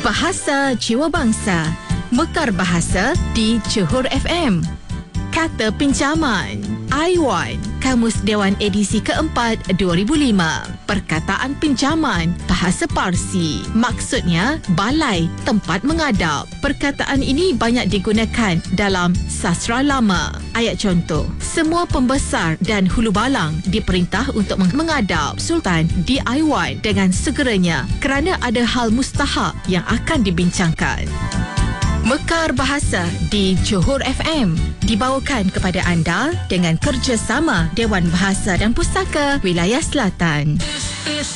Bahasa Jiwa Bangsa, Mekar Bahasa di Johor FM. Kata pinjaman, I1, Kamus Dewan edisi keempat 2005. Perkataan pinjaman, bahasa Parsi. Maksudnya, balai, tempat mengadap. Perkataan ini banyak digunakan dalam sastra lama. Ayat contoh, semua pembesar dan hulu balang diperintah untuk mengadap Sultan di I1 dengan segeranya kerana ada hal mustahak yang akan dibincangkan. Mekar Bahasa di Johor FM dibawakan kepada anda dengan kerjasama Dewan Bahasa dan Pustaka Wilayah Selatan.